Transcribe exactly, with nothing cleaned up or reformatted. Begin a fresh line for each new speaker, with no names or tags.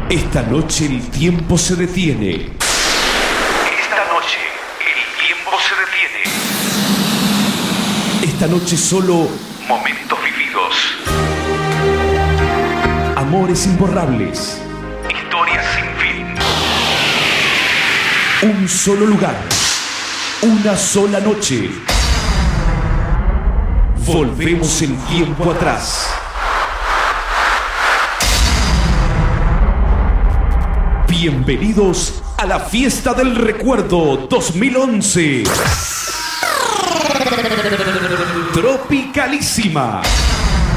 Esta noche el tiempo se detiene.
Esta noche el tiempo se detiene.
Esta noche solo
Momentos vividos.
amores imborrables.
Historias sin fin.
Un solo lugar. Una sola noche. Volvemos el tiempo atrás. Bienvenidos a la Fiesta del Recuerdo dos mil once. Tropicalísima.